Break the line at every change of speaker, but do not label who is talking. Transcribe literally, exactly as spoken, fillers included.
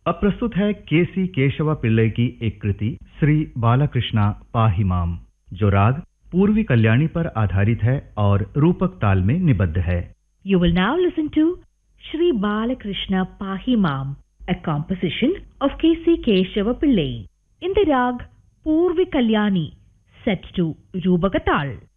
अब प्रस्तुत है केसी केशव पिल्लई की एक कृति श्री बालकृष्णा पाहिमाम, जो राग पूर्वी कल्याणी पर आधारित है और रूपक ताल में निबद्ध है।
You will now listen to Shri Balakrishna Pahimam, a composition of K C Keshava Pillai in the rag Purvi Kalyani, set to Rupaka Tal.